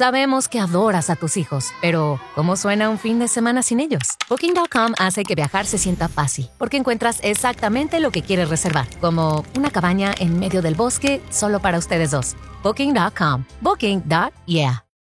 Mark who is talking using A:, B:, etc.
A: Sabemos que adoras a tus hijos, pero ¿cómo suena un fin de semana sin ellos? Booking.com hace que viajar se sienta fácil, porque encuentras exactamente lo que quieres reservar, como una cabaña en medio del bosque solo para ustedes dos. Booking.com. Booking.yeah.